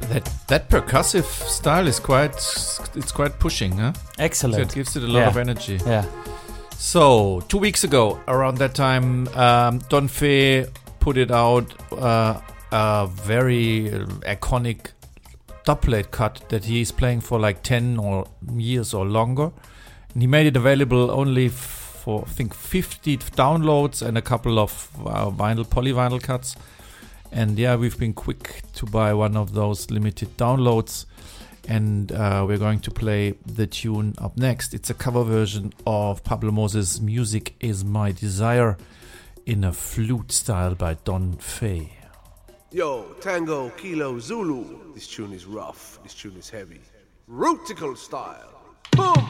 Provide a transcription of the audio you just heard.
That percussive style is quite pushing, huh? Excellent. So it gives it a lot of energy. Yeah. So 2 weeks ago, around that time, Don Fe put it out, a very iconic dubplate cut that he's playing for like 10 years or longer. And he made it available only for, I think, 50 downloads and a couple of polyvinyl cuts. And yeah, we've been quick to buy one of those limited downloads. And we're going to play the tune up next. It's a cover version of Pablo Moses' Music Is My Desire in a flute style by Don Fe. Yo, Tango, Kilo, Zulu. This tune is rough. This tune is heavy. Rootical style. Boom!